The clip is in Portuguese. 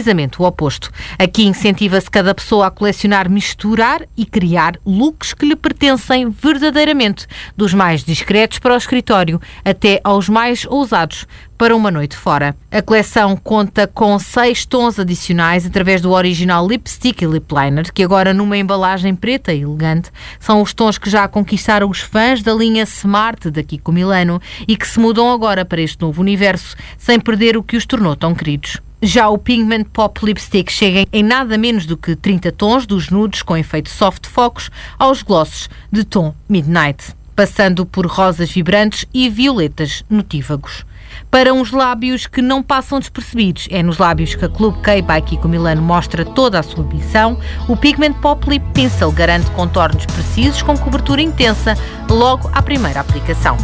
precisamente o oposto. Aqui incentiva-se cada pessoa a colecionar, misturar e criar looks que lhe pertencem verdadeiramente, dos mais discretos para o escritório até aos mais ousados para uma noite fora. A coleção conta com 6 tons adicionais através do original lipstick e lip liner, que agora numa embalagem preta e elegante são os tons que já conquistaram os fãs da linha Smart da Kiko Milano e que se mudam agora para este novo universo, sem perder o que os tornou tão queridos. Já o Pigment Pop Lipstick chega em nada menos do que 30 tons, dos nudes com efeito soft focus aos glosses de tom Midnight, passando por rosas vibrantes e violetas notívagos. Para uns lábios que não passam despercebidos, é nos lábios que a Club K by Kiko Milano mostra toda a sua ambição, o Pigment Pop Lip Pencil garante contornos precisos com cobertura intensa logo à primeira aplicação.